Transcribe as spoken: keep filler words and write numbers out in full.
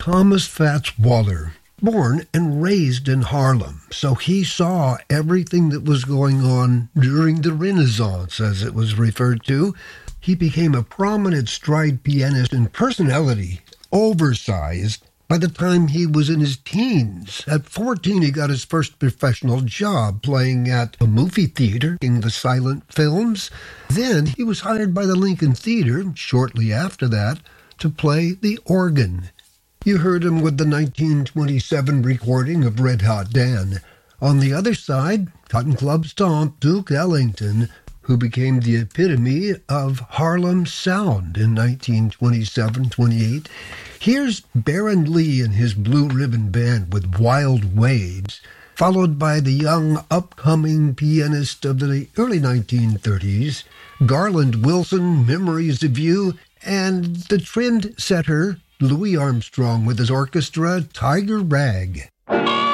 Thomas Fats Waller, born and raised in Harlem, so he saw everything that was going on during the Renaissance, as it was referred to. He became a prominent stride pianist and personality, oversized, by the time he was in his teens. At fourteen, he got his first professional job playing at a movie theater in the silent films. Then he was hired by the Lincoln Theater, shortly after that, to play the organ. You heard him with the nineteen twenty-seven recording of Red Hot Dan. On the other side, Cotton Club stomp Duke Ellington, who became the epitome of Harlem sound in nineteen twenty-seven twenty-eight. Here's Baron Lee and his Blue Ribbon Band with Wild Waves, followed by the young upcoming pianist of the early nineteen thirties, Garland Wilson, Memories of You, and the trendsetter Louis Armstrong with his orchestra, Tiger Rag.